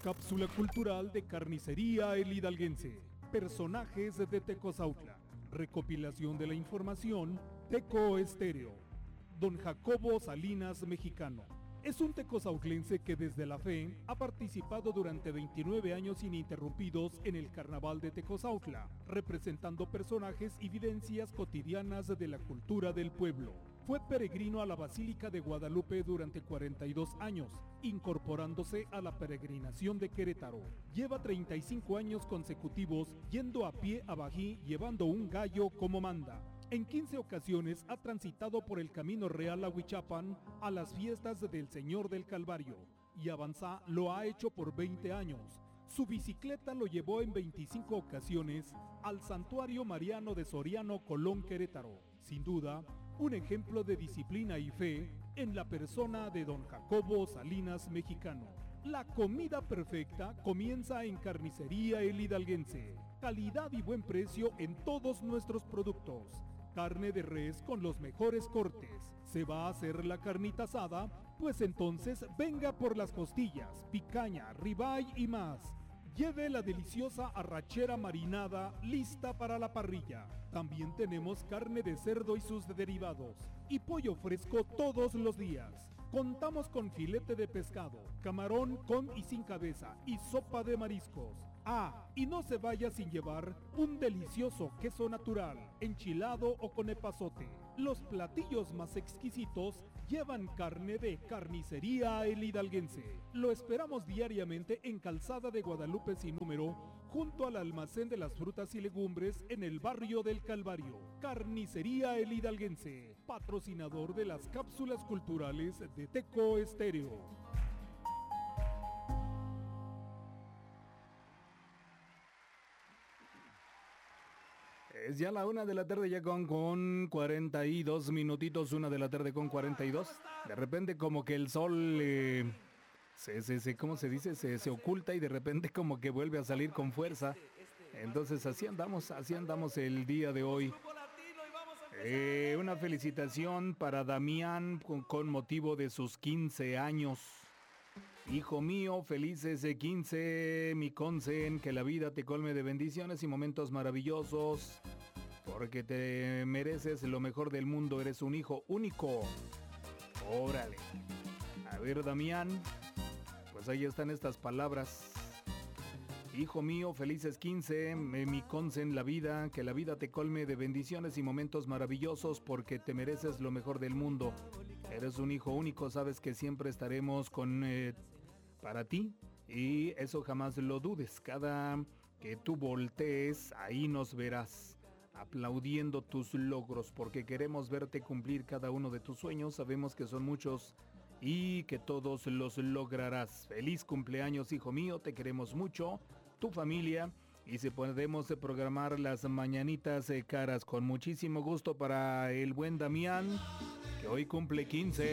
cápsula cultural de Carnicería El Hidalguense. Personajes de Tecozautla. Recopilación de la información, Teco Estéreo. Don Jacobo Salinas Mexicano. Es un tecozautlense que desde la fe ha participado durante 29 años ininterrumpidos en el Carnaval de Tecozautla, representando personajes y vivencias cotidianas de la cultura del pueblo. Fue peregrino a la Basílica de Guadalupe durante 42 años, incorporándose a la peregrinación de Querétaro. Lleva 35 años consecutivos yendo a pie a Bají llevando un gallo como manda. En 15 ocasiones ha transitado por el Camino Real a Huichapan a las fiestas del Señor del Calvario, y Avanzá lo ha hecho por 20 años. Su bicicleta lo llevó en 25 ocasiones al Santuario Mariano de Soriano, Colón, Querétaro. Sin duda, un ejemplo de disciplina y fe en la persona de don Jacobo Salinas Mexicano. La comida perfecta comienza en Carnicería El Hidalguense. Calidad y buen precio en todos nuestros productos. Carne de res con los mejores cortes. ¿Se va a hacer la carnita asada? Pues entonces venga por las costillas, picaña, ribeye y más. Lleve la deliciosa arrachera marinada lista para la parrilla. También tenemos carne de cerdo y sus derivados. Y pollo fresco todos los días. Contamos con filete de pescado, camarón con y sin cabeza y sopa de mariscos. Ah, y no se vaya sin llevar un delicioso queso natural, enchilado o con epazote. Los platillos más exquisitos llevan carne de Carnicería El Hidalguense. Lo esperamos diariamente en Calzada de Guadalupe sin número, junto al almacén de las frutas y legumbres en el barrio del Calvario. Carnicería El Hidalguense, patrocinador de las cápsulas culturales de Teco Estéreo. Es ya la 1 de la tarde, ya con 42 minutitos, 1 de la tarde con 42. De repente como que el sol ¿cómo se dice? Se oculta y de repente como que vuelve a salir con fuerza. Entonces así andamos el día de hoy. Una felicitación para Damián con motivo de sus 15 años. Hijo mío, felices 15, mi Consen, que la vida te colme de bendiciones y momentos maravillosos, porque te mereces lo mejor del mundo, eres un hijo único. Órale. A ver, Damián, pues ahí están estas palabras. Hijo mío, felices 15, mi Consen, la vida, que la vida te colme de bendiciones y momentos maravillosos, porque te mereces lo mejor del mundo. Eres un hijo único, sabes que siempre estaremos para ti, y eso jamás lo dudes. Cada que tú voltees, ahí nos verás, aplaudiendo tus logros, porque queremos verte cumplir cada uno de tus sueños. Sabemos que son muchos y que todos los lograrás. Feliz cumpleaños, hijo mío, te queremos mucho, tu familia, y si podemos programar las mañanitas caras con muchísimo gusto para el buen Damián, que hoy cumple 15.